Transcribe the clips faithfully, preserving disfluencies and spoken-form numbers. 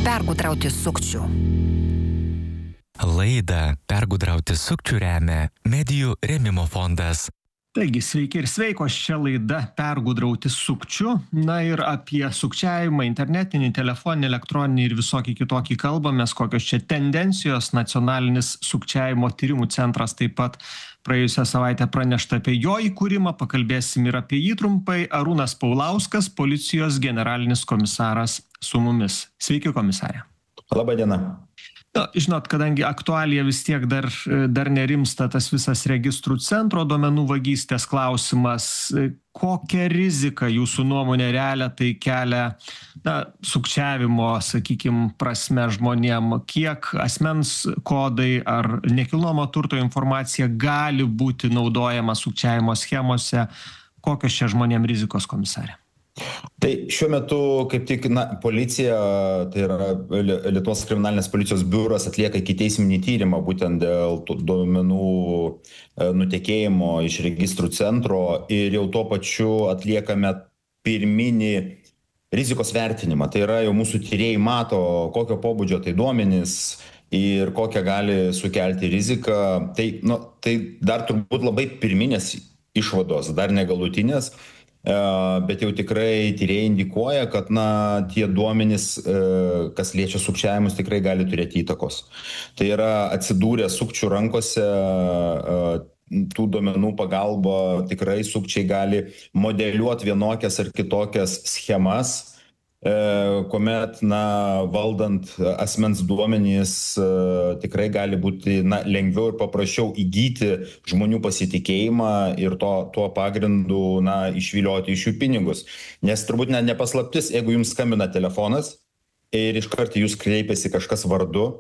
pergudrauti sukčių. Laidą Pergudrauti sukčių remia Medijų rėmimo fondas. Taigi, sveiki ir sveikos, čia laida Pergudrauti sukčių. Na ir apie sukčiavimą internetinį, telefoninį, elektroninį ir visokį kitokį kalbamės, kokios čia tendencijos. Nacionalinis sukčiavimo tyrimų centras taip pat praėjusią savaitę pranešta apie jo įkūrimą, pakalbėsim ir apie jį trumpai. Arūnas Paulauskas, policijos generalinis komisaras su mumis. Sveiki, komisarė. Labą dieną. Na, žinot, kadangi aktualija vis tiek dar, dar nerimsta tas visas registrų centro duomenų vagystės klausimas, kokią riziką jūsų nuomonė realią tai kelia na, sukčiavimo, sakykim, prasme žmonėm, kiek asmens kodai ar nekilnojamo turto informacija gali būti naudojama sukčiavimo schemose, kokios čia žmonėm rizikos, komisarė? Tai šiuo metu kaip tik na, policija, tai yra Lietuvos kriminalinės policijos biuras atlieka ikiteisminį tyrimą būtent dėl duomenų nutekėjimo iš registrų centro ir jau tuo pačiu atliekame pirminį rizikos vertinimą. Tai yra jau mūsų tyrėjai mato, kokio pobūdžio tai duomenys ir kokią gali sukelti riziką. Tai, nu, tai dar turbūt labai pirminės išvados, dar negalutinės. Bet jau tikrai tyrėjai indikuoja, kad na, tie duomenys, kas liečia sukčiavimus, tikrai gali turėti įtakos. Tai yra atsidūrę sukčių rankose, tų duomenų pagalba tikrai sukčiai gali modeliuoti vienokias ar kitokias schemas, kuomet na, valdant asmens duomenys tikrai gali būti na, lengviau ir paprasčiau įgyti žmonių pasitikėjimą ir to, tuo pagrindu na, išvilioti iš jų pinigus. Nes turbūt net nepaslaptis, jeigu jums skambina telefonas ir iš karto jūs kreipiasi kažkas vardu,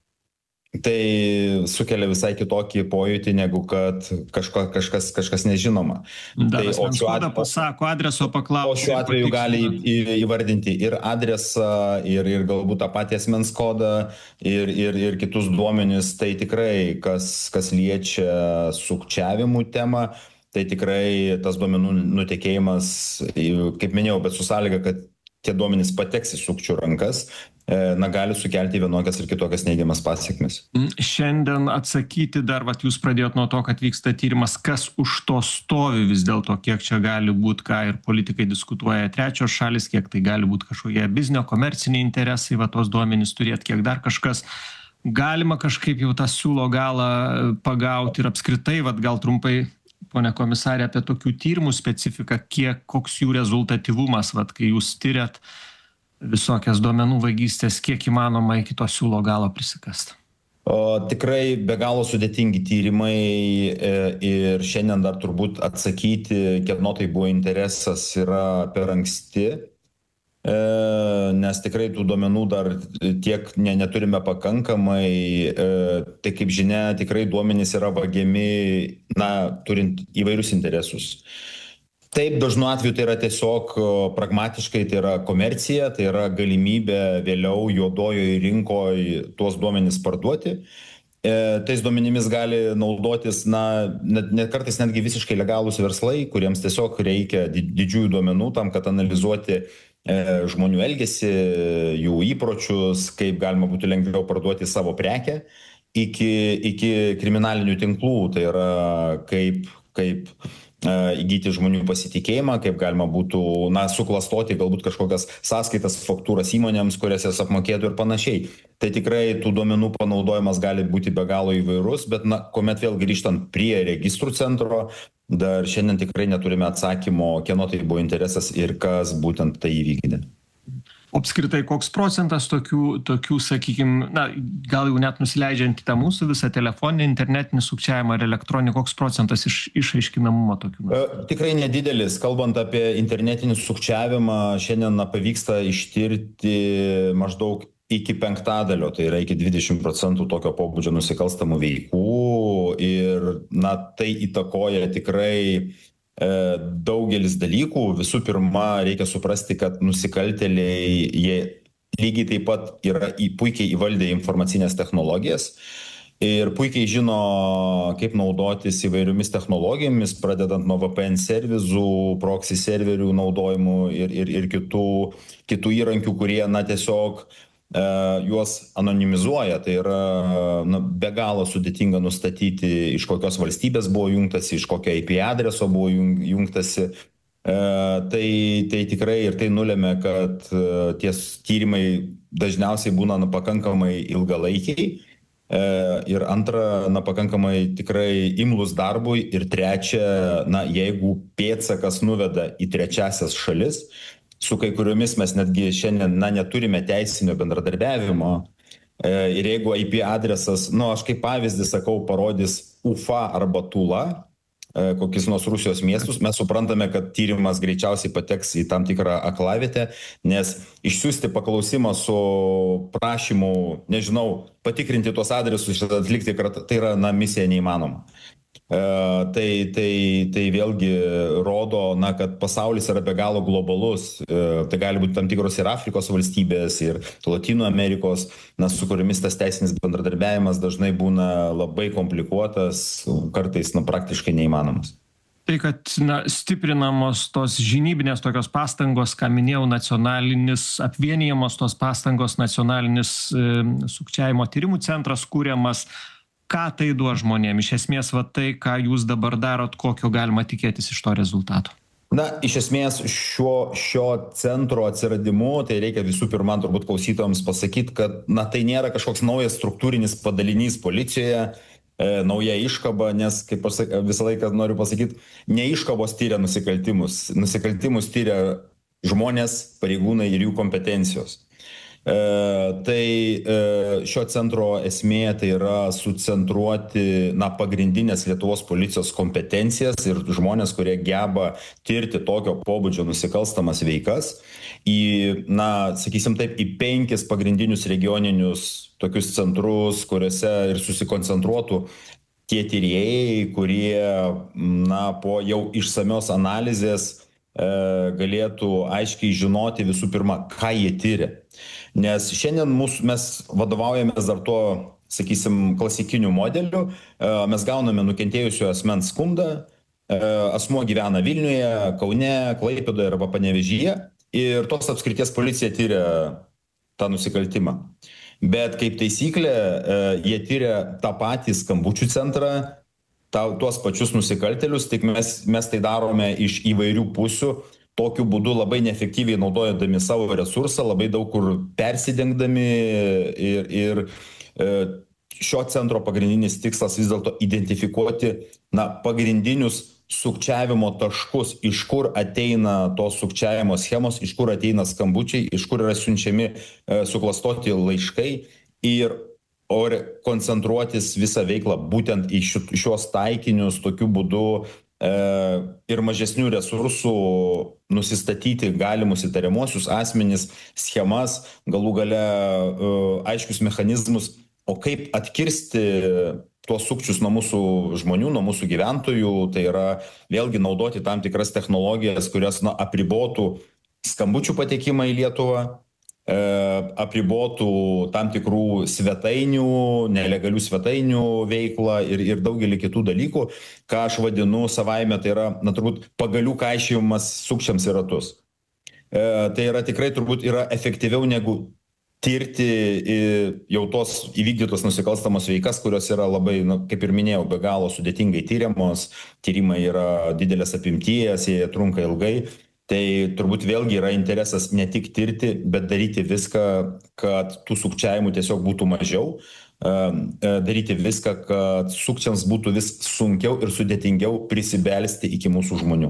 tai sukelia visai kitokį pojūtį, negu kad kažko, kažkas, kažkas nežinoma. Dar tai, asmens kodą pasako, adreso paklausia. O šiuo atveju gali įvardinti ir adresą, ir, ir galbūt tą patį asmens kodą, ir, ir, ir kitus duomenis. Tai tikrai, kas, kas liečia sukčiavimų temą, tai tikrai tas duomenų nutekėjimas, kaip minėjau, bet su sąlyga, kad tie duomenys pateks į sukčių rankas, na, gali sukelti vienokias ir kitokias neigiamas pasiekmes. Šiandien atsakyti dar, vat jūs pradėjot nuo to, kad vyksta tyrimas, kas už to stovi vis dėlto, kiek čia gali būti, ką ir politikai diskutuoja trečios šalis, kiek tai gali būti kažkokie biznio, komerciniai interesai, va tos duomenys turėti, kiek dar kažkas. Galima kažkaip jau tą siūlo galą pagauti ir apskritai, vat gal trumpai, pone komisarė, apie tokių tyrimų specifiką, kiek, koks jų rezultatyvumas, vat kai jūs tyriat visokias duomenų vagystės, kiek įmanoma iki to siūlo galo prisikasti? O, tikrai be galo sudėtingi tyrimai ir šiandien dar turbūt atsakyti, kieno tai buvo interesas, yra per anksti, nes tikrai tų duomenų dar tiek ne, neturime pakankamai. Tai kaip žinia, tikrai duomenys yra vagiami, na, turint įvairius interesus. Taip, dažnu atveju tai yra tiesiog pragmatiškai, tai yra komercija, tai yra galimybė vėliau juodojoje rinkoje tuos duomenys parduoti. E, tais duomenimis gali naudotis, na, net, net kartais netgi visiškai legalūs verslai, kuriems tiesiog reikia didžiųjų duomenų tam, kad analizuoti e, žmonių elgesį, jų įpročius, kaip galima būtų lengviau parduoti savo prekę, iki, iki kriminalinių tinklų, tai yra kaip, kaip įgyti žmonių pasitikėjimą, kaip galima būtų na, suklastoti galbūt kažkokias sąskaitas, faktūras įmonėms, kurias jas apmokėtų ir panašiai. Tai tikrai tų duomenų panaudojimas gali būti be galo įvairus, bet na, kuomet vėl grįžtant prie registrų centro, dar šiandien tikrai neturime atsakymo, kieno tai buvo interesas ir kas būtent tai įvykdė. Apskritai, koks procentas tokių, tokių sakykime, na, gal jau net nusileidžiant į tą mūsų visą telefoninį, internetinį sukčiavimą ar elektroninį, koks procentas iš, išaiškinamumo tokių? E, tikrai nedidelis. Kalbant apie internetinį sukčiavimą, šiandien na, pavyksta ištirti maždaug iki penktadalio, tai yra iki dvidešimt procentų tokio pobūdžio nusikalstamų veikų ir na, tai įtakoja tikrai daugelis dalykų. Visų pirma, reikia suprasti, kad nusikaltėliai, jie lygiai taip pat yra į, puikiai įvaldę informacinės technologijas ir puikiai žino, kaip naudotis įvairiomis technologijomis, pradedant nuo V P N servizų, proxy serverių naudojimų ir, ir, ir kitų, kitų įrankių, kurie na, tiesiog juos anonimizuoja, tai yra na, be galo sudėtinga nustatyti, iš kokios valstybės buvo jungtasi, iš kokio I P adreso buvo jungtasi. Tai, tai tikrai ir tai nulėmė, kad tie tyrimai dažniausiai būna na, pakankamai ilgalaikiai. Ir antra, na, pakankamai tikrai imlus darbui. Ir trečia, na, jeigu pėdsakas nuveda į trečiasias šalis, su kai kuriomis mes netgi šiandien na, neturime teisinio bendradarbiavimo. Ir jeigu I P adresas, nu, aš kaip pavyzdį sakau, parodys Ufa arba Tula, kokius nors Rusijos miestus, mes suprantame, kad tyrimas greičiausiai pateks į tam tikrą aklavietę, nes išsiųsti paklausimą su prašymu, nežinau, patikrinti tuos adresus ir atlikti, tai yra na, misija neįmanoma. Uh, tai, tai, tai vėlgi rodo, na, kad pasaulis yra be galo globalus. Uh, tai gali būti tam tikros ir Afrikos valstybės, ir Latino Amerikos, na, su kuriamis tas teisinis bendradarbiavimas dažnai būna labai komplikuotas, kartais na, praktiškai neįmanomas. Tai, kad na, stiprinamos tos žinybinės tokios pastangos, ką minėjau, nacionalinis, apvienijamos tos pastangos, nacionalinis e, sukčiavimo tyrimų centras kūriamas. Ką tai duos žmonėm? Iš esmės, va tai, ką jūs dabar darot, kokio galima tikėtis iš to rezultato? Na, iš esmės, šio, šio centro atsiradimu, tai reikia visų pirma, turbūt klausytojams pasakyti, kad na, tai nėra kažkoks naujas struktūrinis padalinys policijoje, e, nauja iškaba, nes, kaip aš visą laiką noriu pasakyti, ne iškabos tyria nusikaltimus. Nusikaltimus tyria žmonės, pareigūnai ir jų kompetencijos. E, tai e, šio centro esmė tai yra sucentruoti na, pagrindinės Lietuvos policijos kompetencijas ir žmonės, kurie geba tirti tokio pobūdžio nusikalstamas veikas į, na, sakysim taip, į penkis pagrindinius regioninius tokius centrus, kuriuose ir susikoncentruotų tie tyrėjai, kurie na, po jau išsamios analizės e, galėtų aiškiai žinoti visų pirma, ką jie tyria. Nes šiandien mūsų, mes vadovaujamės dar tuo, sakysim, klasikiniu modeliu. Mes gauname nukentėjusio asmens skundą, asmuo gyvena Vilniuje, Kaune, Klaipėdoje arba Panevėžyje ir tos apskrities policija tyria tą nusikaltimą. Bet kaip taisyklė, jie tyria tą patį skambučių centrą, tą, tuos pačius nusikaltėlius, tik mes, mes tai darome iš įvairių pusių. Tokiu būdu labai neefektyviai naudojami savo resursą, labai daug kur persidengdami ir, ir šio centro pagrindinis tikslas vis dėlto identifikuoti na, pagrindinius sukčiavimo taškus, iš kur ateina tos sukčiavimo schemos, iš kur ateina skambučiai, iš kur yra siunčiami e, suklastoti laiškai ir or koncentruotis visą veiklą būtent į šios taikinius, tokiu būdu ir mažesnių resursų nusistatyti galimus įtariamuosius asmenis, schemas, galų gale aiškius mechanizmus, o kaip atkirsti tuos sukčius nuo mūsų žmonių, nuo mūsų gyventojų, tai yra vėlgi naudoti tam tikras technologijas, kurios na, apribotų skambučių patekimą į Lietuvą, e, apribotų tam tikrų svetainių, nelegalių svetainių veiklą ir, ir daugelį kitų dalykų, ką aš vadinu savaime, tai yra, na, turbūt pagalių kaišiojimas sukčiams į ratus. E, tai yra tikrai turbūt yra efektyviau negu tirti jau tos įvykdytos nusikalstamos veikas, kurios yra labai, na, kaip ir minėjau, be galo sudėtingai tyriamos, tyrimai yra didelės apimties, jie trunka ilgai. Tai turbūt vėlgi yra interesas ne tik tirti, bet daryti viską, kad tų sukčiavimų tiesiog būtų mažiau, daryti viską, kad sukčiams būtų vis sunkiau ir sudėtingiau prisibelsti iki mūsų žmonių.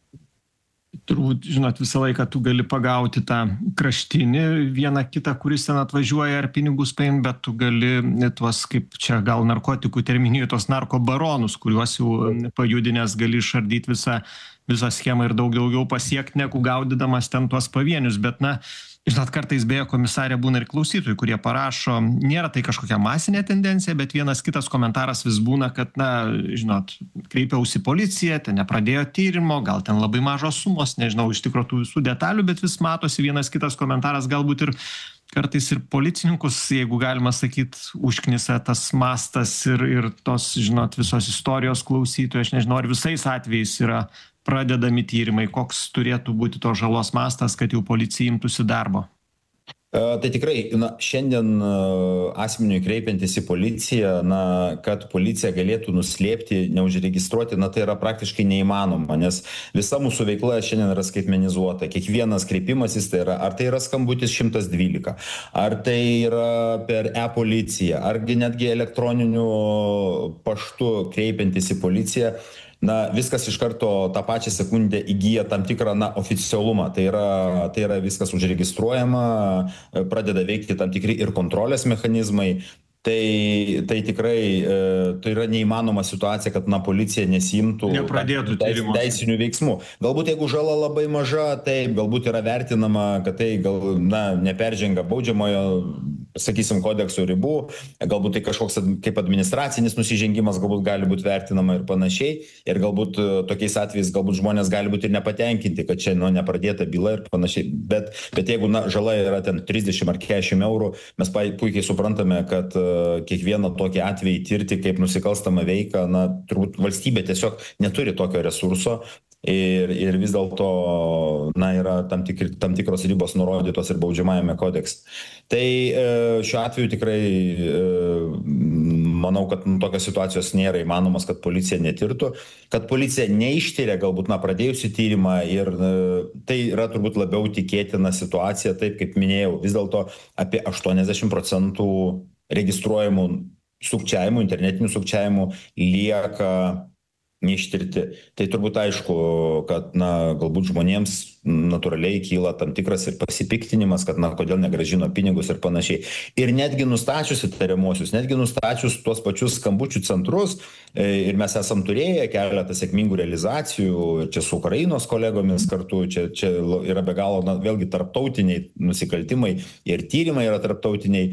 Turbūt, žinot, visą laiką tu gali pagauti tą kraštinį vieną kitą, kuris ten atvažiuoja ar pinigus paim, bet tu gali tuos, kaip čia gal narkotikų terminijų, tos narkobaronus, kuriuos jau pajudinės gali išardyti visą, visą schemą ir daug daugiau pasiekti, negu gaudydamas ten tuos pavienius. Bet, na, žinot, kartais beje komisarė būna ir klausytojų, kurie parašo, nėra tai kažkokia masinė tendencija, bet vienas kitas komentaras vis būna, kad, na, žinot, kreipiausi policiją, ten nepradėjo tyrimo, gal ten labai mažos sumos, nežinau iš tikrųjų tų visų detalių, bet vis matosi vienas kitas komentaras, galbūt ir kartais ir policininkus, jeigu galima sakyti, užknisa tas mastas ir, ir tos, žinot, visos istorijos klausytojų, aš nežinau, ar visais atvejais yra pradedami tyrimai, koks turėtų būti to žalos mastas, kad jau policija imtųsi darbo? Tai tikrai, na, šiandien asmeniui kreipiantis į policiją, na, kad policija galėtų nuslėpti, neužregistruoti, na, tai yra praktiškai neįmanoma, nes visa mūsų veikla šiandien yra skaitmenizuota. Kiekvienas kreipimasis, tai yra, ar tai yra skambutis šimtas dvylika, ar tai yra per e-policiją, argi netgi elektroniniu paštu kreipiantis į policiją, na, viskas iš karto tą pačią sekundę įgyja tam tikrą, na, oficialumą. Tai yra, tai yra viskas užregistruojama, pradeda veikti tam tikri ir kontrolės mechanizmai. Tai, tai tikrai e, tai yra neįmanoma situacija, kad, na, policija nesimtų nepradėtų teis, teisinių veiksmų. Galbūt jeigu žala labai maža, tai galbūt yra vertinama, kad tai gal, na, neperžengia baudžiamojo, sakysim, kodekso ribų, galbūt tai kažkoks kaip administracinis nusižengimas galbūt gali būti vertinama ir panašiai. Ir galbūt tokiais atvejais galbūt žmonės gali būti ir nepatenkinti, kad čia, nu, nepradėta byla ir panašiai. Bet, bet jeigu, na, žala yra ten trisdešimt ar keturiasdešimt eurų, mes puikiai suprantame, kad kiekvieną tokį atvejį tirti kaip nusikalstamą veiką, na, turbūt valstybė tiesiog neturi tokio resurso ir, ir vis dėlto, na, yra tam, tikri, tam tikros ribos nurodytos ir baudžiamajame kodekse. Tai šiuo atveju tikrai manau, kad, nu, tokios situacijos nėra įmanomas, kad policija netirtų, kad policija neištiria galbūt, na, pradėjusi tyrimą ir tai yra turbūt labiau tikėtina situacija, taip kaip minėjau, vis dėlto apie aštuoniasdešimt procentų registruojamų sukčiavimų, internetinių sukčiavimų lieka neištirti. Tai turbūt aišku, kad, na, galbūt žmonėms natūraliai kyla tam tikras ir pasipiktinimas, kad, na, kodėl negrąžino pinigus ir panašiai. Ir netgi nustačius įtariamuosius, netgi nustačius tuos pačius skambučių centrus, ir mes esam turėję keletą sėkmingų realizacijų, čia su Ukrainos kolegomis kartu, čia, čia yra be galo, na, vėlgi tarptautiniai nusikaltimai ir tyrimai yra tarptautiniai.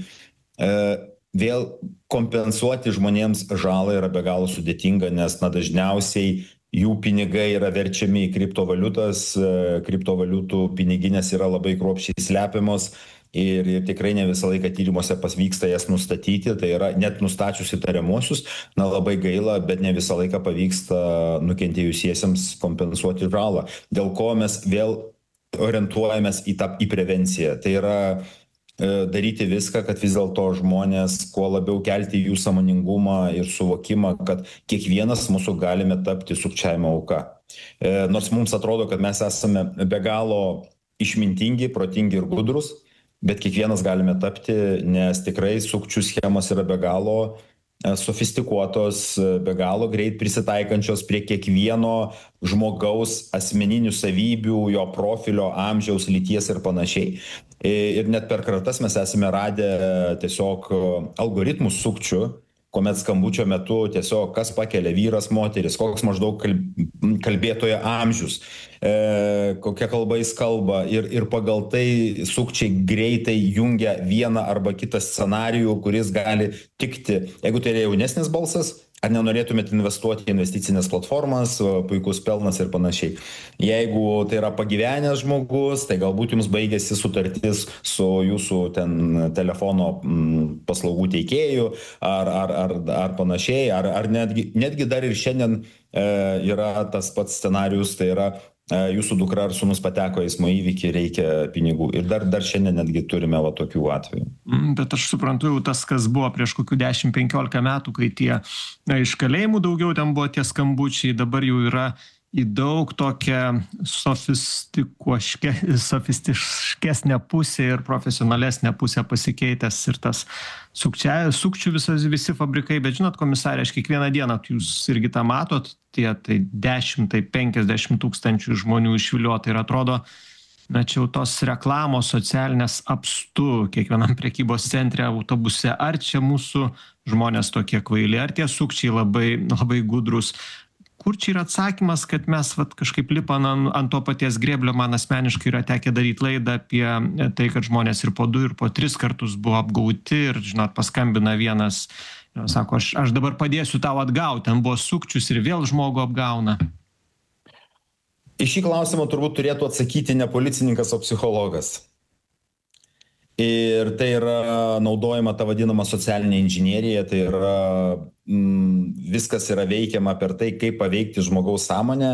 Vėl kompensuoti žmonėms žalą yra be galo sudėtinga, nes, na, dažniausiai jų pinigai yra verčiami į kriptovaliutas, kriptovaliutų piniginės yra labai kruopščiai slepiamos ir, ir tikrai ne visą laiką tyrimuose pasvyksta jas nustatyti, tai yra net nustačius įtariamuosius, na, labai gaila, bet ne visą laiką pavyksta nukentėjusiesiems kompensuoti žalą, dėl ko mes vėl orientuojamės į tą į prevenciją. Tai yra daryti viską, kad vis dėlto žmonės kuo labiau kelti jų sąmoningumą ir suvokimą, kad kiekvienas mūsų galime tapti sukčiavimo auka. Nors mums atrodo, kad mes esame be galo išmintingi, protingi ir gudrus, bet kiekvienas galime tapti, nes tikrai sukčių schemos yra be galo sofistikuotos, be galo greit prisitaikančios prie kiekvieno žmogaus asmeninių savybių, jo profilio, amžiaus, lyties ir panašiai. Ir net per kratas mes esame radę tiesiog algoritmų sukčių, kuomet skambučio metu tiesiog kas pakelia vyras, moteris, koks maždaug kalbėtojo amžius, e, kokia kalba jis kalba ir, ir pagal tai sukčiai greitai jungia vieną arba kitą scenarijų, kuris gali tikti, jeigu tai yra jaunesnis balsas, ar nenorėtumėt investuoti į investicinės platformas, puikus pelnas ir panašiai. Jeigu tai yra pagyvenęs žmogus, tai galbūt jums baigėsi sutartis su jūsų ten telefono paslaugų teikėju ar, ar, ar, ar panašiai, ar, ar netgi, netgi dar ir šiandien e, yra tas pats scenarius, tai yra e, jūsų dukra ar sūnus pateko į eismo įvykį, reikia pinigų. Ir dar, dar šiandien netgi turime va tokių atvejų. Bet aš suprantu jau tas, kas buvo prieš kokių dešimt penkiolika metų, kai tie na, iš kalėjimų daugiau ten buvo tie skambučiai, dabar jau yra į daug tokią sofistiškesnę pusę ir profesionalesnę pusę pasikeitęs ir tas sukčia, sukčių visos, visi fabrikai, bet žinot, komisarė, aš kiekvieną dieną, jūs irgi tą matot, tie tai dešimt, tai penkiasdešimt tūkstančių žmonių išviliuota ir atrodo, na čia jau tos reklamos socialinės apstu kiekvienam prekybos centre, autobuse, ar čia mūsų žmonės tokie kvaili, ar tie sukčiai labai, labai gudrus. Kur čia yra atsakymas, kad mes vat, kažkaip lipam ant, ant to paties grėblio, man asmeniškai yra tekę daryti laidą apie tai, kad žmonės ir po du, ir po tris kartus buvo apgauti ir, žinot, paskambina vienas, sako, aš, aš dabar padėsiu tau atgauti, ten buvo sukčius ir vėl žmogų apgauna. Į šį klausimą turbūt turėtų atsakyti ne policininkas, o psichologas. Ir tai yra naudojama ta vadinama socialinė inžinierija, tai yra mm, viskas yra veikiama per tai, kaip paveikti žmogaus sąmonę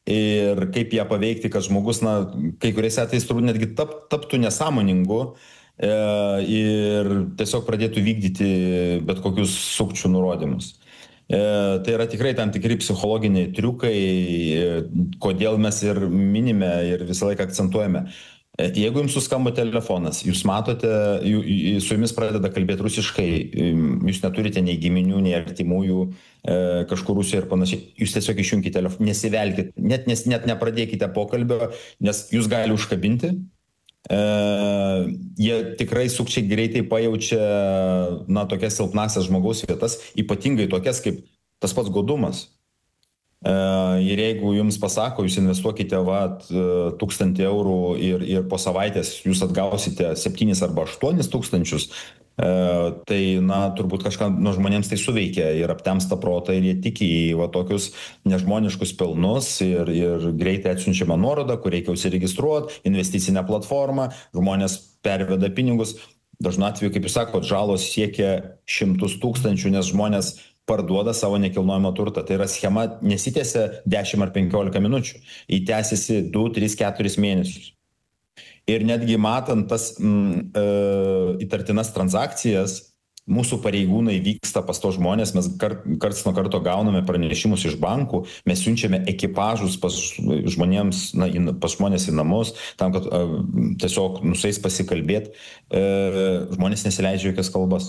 ir kaip ją paveikti, kad žmogus, na, kai kuriais atvejais turbūt netgi tap, taptų nesąmoningu ir tiesiog pradėtų vykdyti bet kokius sukčių nurodymus. Tai yra tikrai tam tikri psichologiniai triukai, kodėl mes ir minime ir visą laiką akcentuojame. Jeigu jums suskamba telefonas, jūs matote, su jumis pradeda kalbėti rusiškai, jūs neturite nei giminių, nei artimųjų kažkur Rusijoje ir panašiai, jūs tiesiog išjunkite telefoną, nesivelkite, net, nes, net nepradėkite pokalbio, nes jūs gali užkabinti. Uh, jie tikrai sukčiai greitai pajaučia na, tokias silpnasias žmogaus vietas, ypatingai tokias kaip tas pats godumas. Uh, ir jeigu jums pasako, jūs investuokite vat, tūkstantį eurų ir, ir po savaitės jūs atgausite septynis arba aštuonis tūkstančius, uh, tai na, turbūt kažką nu, žmonėms tai suveikia ir aptemsta protą ir jie tiki į va, tokius nežmoniškus pelnus ir, ir greitai atsiunčiama nuoroda, kur reikia užsiregistruoti, investicinę platformą, žmonės perveda pinigus. Dažnu atveju, kaip jūs sakot, žalos siekia šimtus tūkstančių, nes žmonės parduoda savo nekilnojamą turtą. Tai yra schema nesitęsia dešimt ar penkiolika minučių. Ji tęsiasi du, tris, keturis mėnesius. Ir netgi matant tas mm, e, įtartinas transakcijas, mūsų pareigūnai vyksta pas to žmonės, mes kar, karts nuo karto gauname pranešimus iš bankų, mes siunčiame ekipažus pas žmonėms, na, pas žmonės į namus, tam, kad e, tiesiog nusais pasikalbėti, e, žmonės nesileidžia jokias kalbas.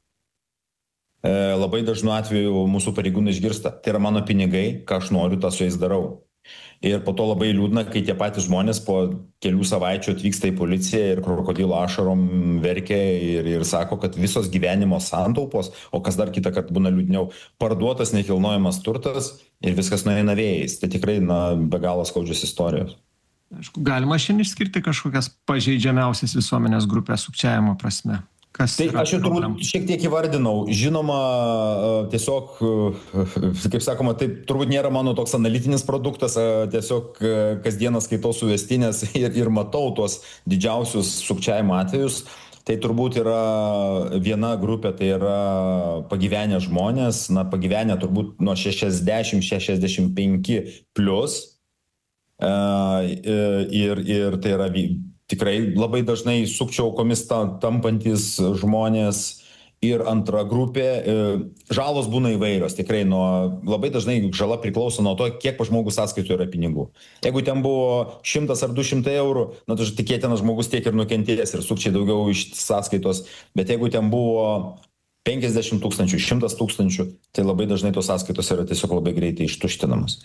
Labai dažnu atveju mūsų pareigūnai išgirsta, tai yra mano pinigai, ką aš noriu, tą su jais darau. Ir po to labai liūdna, kai tie patys žmonės po kelių savaičių atvyksta į policiją ir krokodilo ašarom verkia ir, ir sako, kad visos gyvenimo santaupos, o kas dar kitą kartą būna liūdniau, parduotas nekilnojamas turtas ir viskas nueina vėjais. Tai tikrai na, be galo skaudžios istorijos. Aišku, galima šiandien išskirti kažkokias pažeidžiamiausias visuomenės grupės sukčiavimo prasme. Kas tai aš jau turbūt šiek tiek įvardinau. Žinoma, tiesiog, kaip sakoma, tai turbūt nėra mano toks analitinis produktas, tiesiog kasdieną skaitau suvestinės ir, ir matau tuos didžiausius sukčiavimo atvejus. Tai turbūt yra viena grupė, tai yra pagyvenę žmonės, na pagyvenę turbūt nuo šešiasdešimt šešiasdešimt penki plus. Ir, ir tai yra tikrai labai dažnai sukčių aukomis tampantis žmonės. Ir antra grupė, žalos būna įvairios, tikrai nuo, labai dažnai žala priklauso nuo to, kiek pas žmogus sąskaitų yra pinigų. Jeigu ten buvo šimtas ar du šimtai eurų, na tai tikėtina žmogus tiek ir nukentės ir sukčiai daugiau iš sąskaitos, bet jeigu ten buvo penkiasdešimt tūkstančių, šimtas tūkstančių, tai labai dažnai tos sąskaitos yra tiesiog labai greitai ištuštinamos.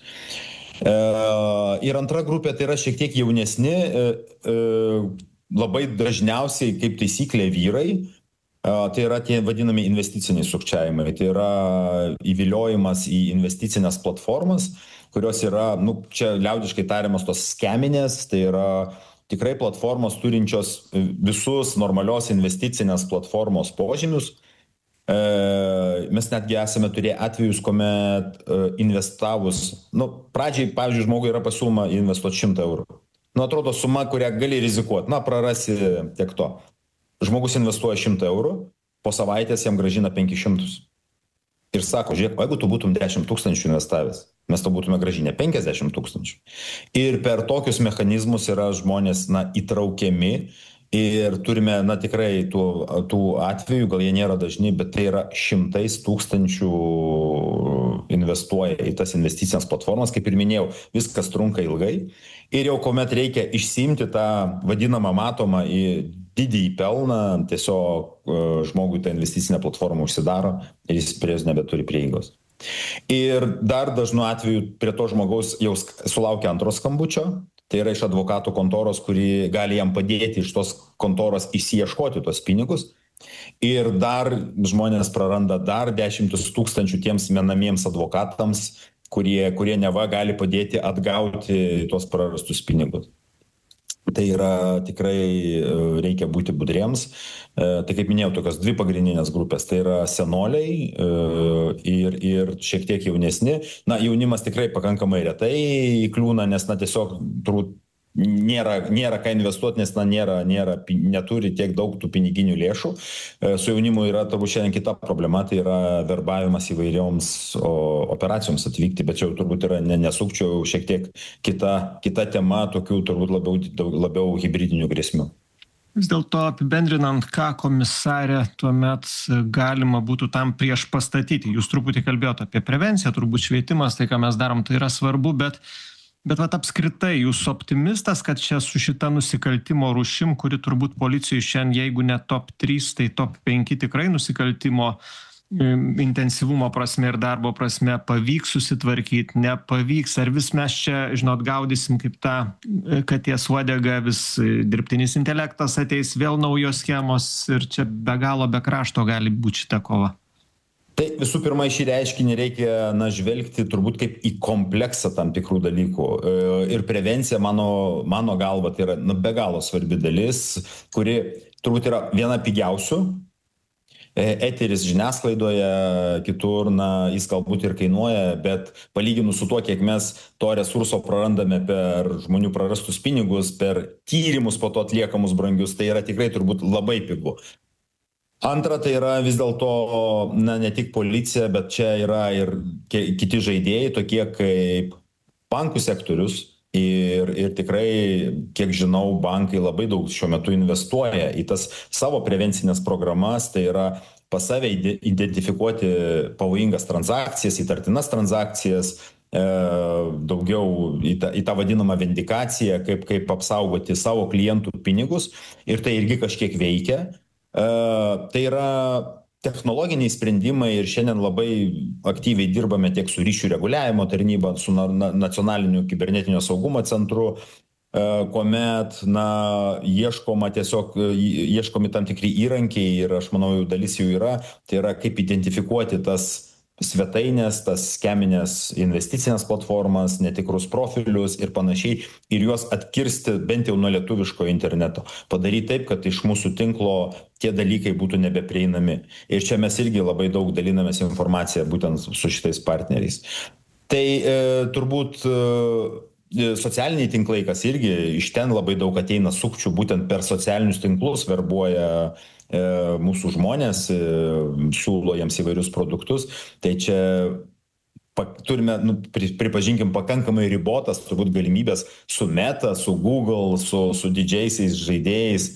Ir antra grupė tai yra šiek tiek jaunesni, labai dažniausiai kaip taisyklė vyrai, tai yra tie vadinami investiciniai sukčiavimai, tai yra įviliojimas į investicinės platformas, kurios yra, nu, čia liaudiškai tariamas tos skeminės, tai yra tikrai platformos turinčios visus normalios investicinės platformos požymius. Mes netgi esame turėję atvejus, kuomet investavus, nu, pradžiai, pavyzdžiui, žmogui yra pasiūloma investuoti šimtą eurų. Nu, atrodo, suma, kurią gali rizikuoti, na, prarasi tiek to. Žmogus investuoja šimtą eurų, po savaitės jam grąžina penkis šimtus. Ir sako, žiūrėk, jeigu tu būtum dešimt tūkstančių investavęs, mes to būtume grąžinę penkiasdešimt tūkstančių. Ir per tokius mechanizmus yra žmonės, na, įtraukiami. Ir turime, na, tikrai tų, tų atvejų, gal jie nėra dažni, bet tai yra šimtais tūkstančių investuoja į tas investicinės platformas, kaip ir minėjau, viskas trunka ilgai. Ir jau kuomet reikia išsiimti tą vadinamą matomą į didįjį pelną, tiesiog žmogui tą investicinę platformą užsidaro ir jis prie jos nebeturi prieigos. Ir dar dažnu atveju prie to žmogaus jau sulaukia antro skambučio. Tai yra iš advokatų kontoros, kuri gali jam padėti iš tos kontoros išsiieškoti tos pinigus. Ir dar žmonės praranda dar dešimtus tūkstančių tiems menamiems advokatams, kurie, kurie neva gali padėti atgauti tuos prarastus pinigus. Tai yra tikrai reikia būti budriems. Tai kaip minėjau, tokios dvi pagrindinės grupės. Tai yra senoliai ir, ir šiek tiek jaunesni. Na, jaunimas tikrai pakankamai retai įkliūna, nes na, tiesiog turbūt nėra, nėra ką investuoti, nes na, nėra, nėra, neturi tiek daug tų piniginių lėšų. Su jaunimu yra turbūt šiandien kita problema, tai yra verbavimas įvairioms operacijoms atvykti, bet čia jau turbūt yra nesukčiau šiek tiek kita, kita tema, tokių turbūt labiau, labiau hibridinių grėsmių. Vis dėlto apibendrinant, ką komisarė tuomet galima būtų tam prieš pastatyti. Jūs truputį kalbėjote apie prevenciją, turbūt švietimas, tai ką mes darom, tai yra svarbu, bet, bet vat apskritai jūs optimistas, kad čia su šita nusikaltimo rūšim, kuri turbūt policijai šiandien, jeigu ne top trys, tai top penki tikrai nusikaltimo intensyvumo prasme ir darbo prasme pavyks susitvarkyt, nepavyks, ar vis mes čia, žinot, gaudysim kaip tą katės uodegą, vis dirbtinis intelektas ateis, vėl naujos schemos ir čia be galo, be krašto gali būti šita kova. Tai visų pirma, šį reiškinį reikia, na, žvelgti turbūt kaip į kompleksą tam tikrų dalykų. Ir prevencija, mano, mano galva, tai yra, na, be galo svarbi dalis, kuri turbūt yra viena pigiausių. Eteris žiniasklaidoje, kitur, na, jis galbūt ir kainuoja, bet palyginus su tuo, kiek mes to resurso prarandame per žmonių prarastus pinigus, per tyrimus po to atliekamus brangius, tai yra tikrai turbūt labai pigu. Antra, tai yra vis dėlto, na, ne tik policija, bet čia yra ir kiti žaidėjai, tokie kaip bankų sektorius. Ir, ir tikrai, kiek žinau, bankai labai daug šiuo metu investuoja į tas savo prevencinės programas, tai yra pas save identifikuoti pavojingas transakcijas, įtartinas transakcijas, e, daugiau į tą, į tą vadinamą vindikaciją, kaip, kaip apsaugoti savo klientų pinigus, ir tai irgi kažkiek veikia. E, tai yra technologiniai sprendimai ir šiandien labai aktyviai dirbame tiek su ryšių reguliavimo tarnyba, su nacionaliniu kibernetinio saugumo centru, kuomet, na, ieškoma tiesiog, ieškomi tam tikri įrankiai ir aš manau, jų dalis jų yra, tai yra kaip identifikuoti tas svetainės, tas skeminės investicinės platformas, netikrus profilius ir panašiai, ir juos atkirsti bent jau nuo lietuviško interneto. Padaryti taip, kad iš mūsų tinklo tie dalykai būtų nebeprieinami. Ir čia mes irgi labai daug dalinamės informaciją būtent su šitais partneriais. Tai e, turbūt e, socialiniai tinklai, kas irgi iš ten labai daug ateina sukčių, būtent per socialinius tinklus verbuoja mūsų žmonės, siūlo jiems įvairius produktus, tai čia turime, nu, pripažinkim, pakankamai ribotas turbūt galimybės su Meta, su Google, su, su didžiaisiais žaidėjais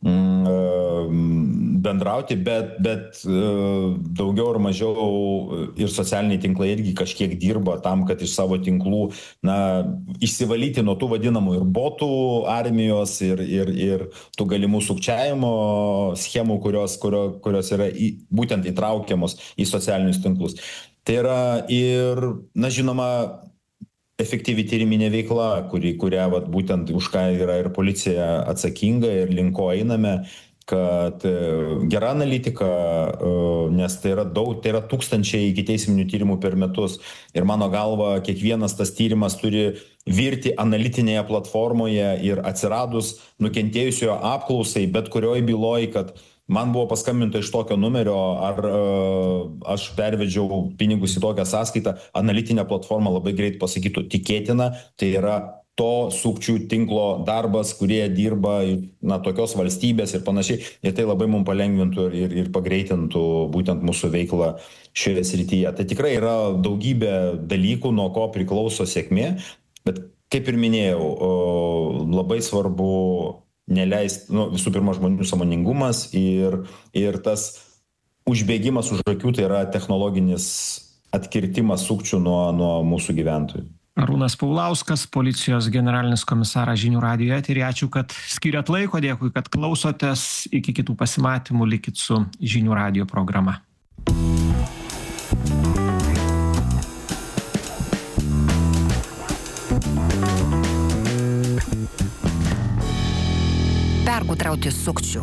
bendrauti, bet, bet daugiau ar mažiau ir socialiniai tinklai irgi kažkiek dirba tam, kad iš savo tinklų, na, išsivalyti nuo tų vadinamų ir botų armijos ir, ir, ir tų galimų sukčiavimo schemų, kurios, kurio, kurios yra į, būtent įtraukiamos į socialinius tinklus. Tai yra ir, na, žinoma, efektyvi tyriminė veikla, kuri, kurią vat, būtent už ką yra ir policija atsakinga ir link ko einame, kad gera analitika, nes tai yra daug, tai yra tūkstančiai ikiteisminių tyrimų per metus. Ir mano galva, kiekvienas tas tyrimas turi virti analitinėje platformoje ir atsiradus nukentėjusiojo apklausai, bet kurioj byloj, kad man buvo paskambinta iš tokio numerio, ar uh, aš pervedžiau pinigus į tokią sąskaitą, analitinė platforma labai greit pasakytų tikėtina, tai yra to sukčių tinklo darbas, kurie dirba, na, tokios valstybės ir panašiai. Ir tai labai mums palengvintų ir, ir pagreitintų būtent mūsų veiklą šioje srityje. Tai tikrai yra daugybė dalykų, nuo ko priklauso sėkmė, bet kaip ir minėjau, labai svarbu neleisti, nu, visų pirma, žmonių sąmoningumas ir, ir tas užbėgimas už akių, tai yra technologinis atkirtimas sukčių nuo, nuo mūsų gyventojų. Arūnas Paulauskas, policijos generalinis komisaras Žinių radijo eteryje. Ačiū, kad skiriat laiko, dėkui, kad klausotės. Iki kitų pasimatymų, likit su Žinių radijo programa. Pergudrauti sukčių.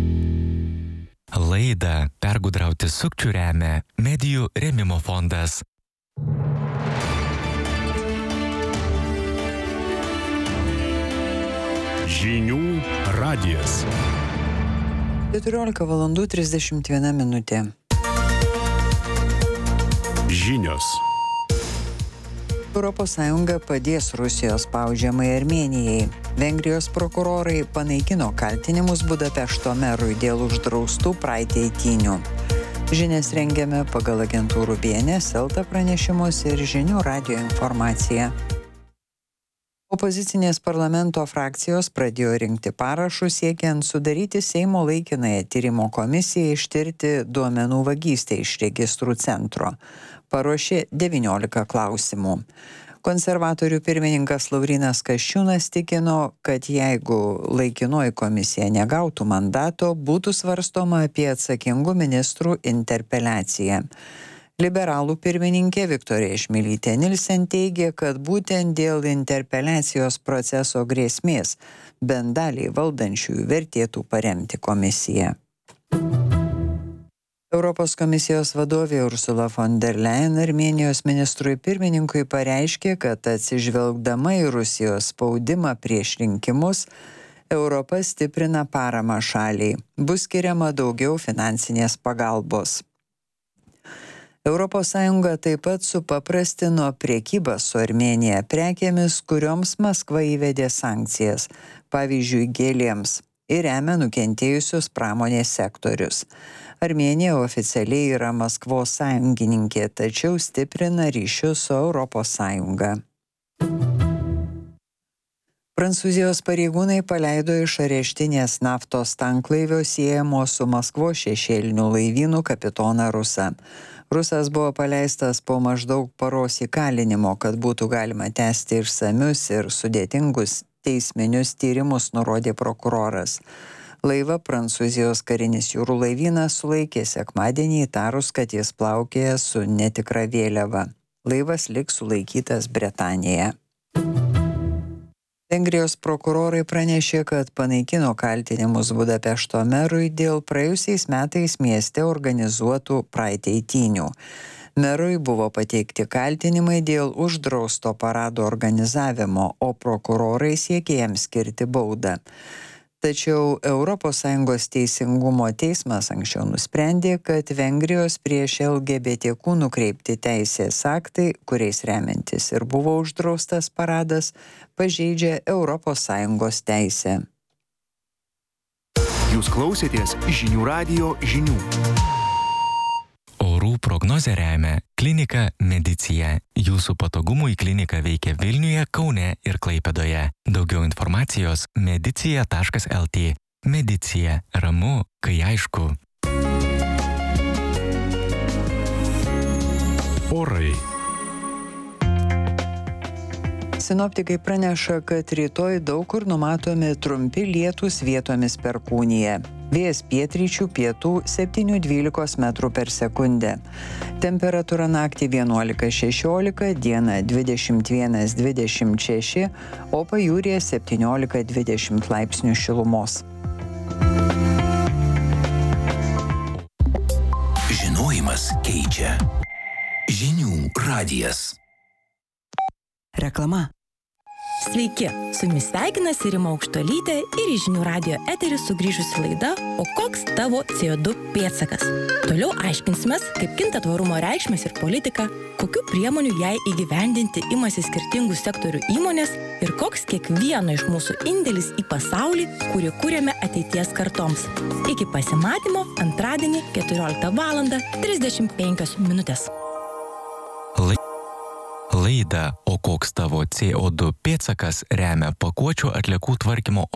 Laidą Pergudrauti sukčių remia Medijų rėmimo fondas. Žinių radijas. keturiolika valandų trisdešimt viena minutė. Žinios. Europos Sąjunga padės Rusijos spaudžiamai Armėnijai. Vengrijos prokurorai panaikino kaltinimus Budapešto merui dėl uždraustų Pride eitynių. Žinias rengiame pagal agentūrų B N S, Elta pranešimus ir Žinių radijo informaciją. Opozicinės parlamento frakcijos pradėjo rinkti parašus siekiant sudaryti Seimo laikinąją tyrimo komisiją ištirti duomenų vagystę iš registrų centro. Paruošė devyniolika klausimų. Konservatorių pirmininkas Laurynas Kasčiūnas tikino, kad jeigu laikinoji komisija negautų mandato, būtų svarstoma apie atsakingų ministrų interpeliaciją. Liberalų pirmininkė Viktorija Čmilytė Nilsen teigė, kad būtent dėl interpeliacijos proceso grėsmės bent daliai valdančiųjų vertėtų paremti komisiją. Europos komisijos vadovė Ursula von der Leyen Armėnijos ministrui pirmininkui pareiškė, kad atsižvelgdama į Rusijos spaudimą prieš rinkimus, Europa stiprina paramą šaliai. Bus skiriama daugiau finansinės pagalbos. Europos Sąjunga taip pat supaprastino prekybą su Armėnija prekėmis, kurioms Maskva įvedė sankcijas, pavyzdžiui, gėlėms, ir remia nukentėjusius pramonės sektorius. Armėnija oficialiai yra Maskvos sąjungininkė, tačiau stiprina ryšius su Europos Sąjunga. Prancūzijos pareigūnai paleido iš areštinės naftos tanklaivio siejamo su Maskvos šešėliniu laivynu kapitoną Rusą. Rusas buvo paleistas po maždaug paros įkalinimo, kad būtų galima tęsti išsamius ir sudėtingus teisminius tyrimus, nurodė prokuroras. Laivą Prancūzijos karinis jūrų laivynas sulaikė sekmadienį įtarus, kad jis plaukėja su netikra vėliava. Laivas liks sulaikytas Bretanėje. Vengrijos prokurorai pranešė, kad panaikino kaltinimus Budapešto merui dėl praėjusiais metais mieste organizuotų Pride eitynių. Merui buvo pateikti kaltinimai dėl uždrausto parado organizavimo, o prokurorai siekė jam skirti baudą. Tačiau Europos Sąjungos teisingumo teismas anksčiau nusprendė, kad Vengrijos prieš L G B T Q nukreipti teisės aktai, kuriais remiantis ir buvo uždraustas paradas, pažeidžia Europos Sąjungos teisę. Jūs klausėtės žinių radijo žinių. Orų prognozę remia klinika Medicija. Jūsų patogumui klinika veikia Vilniuje, Kaune ir Klaipėdoje. Daugiau informacijos medicija taškas el tė. Medicija. Ramu, kai aišku. Orai. Sinoptikai praneša, kad rytoj daug kur numatomi trumpi lietūs, vietomis perkūnija. Vėjas pietryčių pietų septyni dvylika metrų per sekundę. Temperatūra naktį vienuolika šešiolika, dieną dvidešimt vienas dvidešimt šeši, o pajūryje septyniolika dvidešimt laipsnių šilumos. Žinojimas keičia. Žinių radijas. Reklama. Sveiki, su jumis sveikinasi Rima Aukštuolytė ir į Žinių radijo eterį sugrįžusi laida O koks tavo C O du pėdsakas? Toliau aiškinsimės, kaip kinta tvarumo reikšmės ir politika, kokių priemonių jai įgyvendinti imasi skirtingų sektorių įmonės ir koks kiekvieno iš mūsų indėlis į pasaulį, kurį kūrėme ateities kartoms. Iki pasimatymo antradienį keturioliktą valandą trisdešimt penkios minutės. Laidą O koks tavo C O du pėdsakas remia pakuočių atliekų tvarkymo